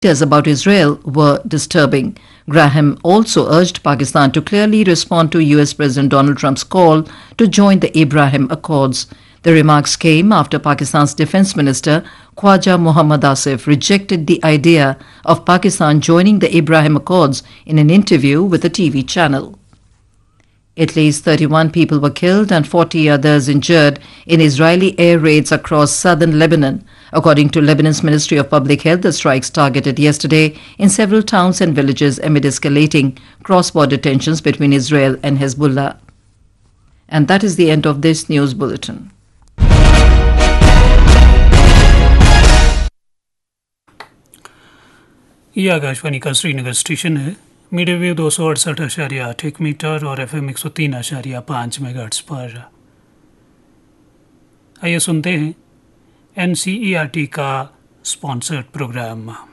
about Israel were disturbing. Graham also urged Pakistan to clearly respond to US President Donald Trump's call to join the Abraham Accords. The remarks came after Pakistan's Defence Minister Khwaja Mohammad Asif rejected the idea of Pakistan joining the Abraham Accords in an interview with a TV channel. At least 31 people were killed and 40 others injured in Israeli air raids across southern Lebanon. According to Lebanon's Ministry of Public Health, the strikes targeted yesterday in several towns and villages amid escalating cross-border tensions between Israel and Hezbollah. And that is the end of this news bulletin. ये आकाशवाणी का Srinagar station है। Media wave 268.8 metre और FM 103.5 megahertz पर। आइए सुनते हैं NCERT का sponsored programme.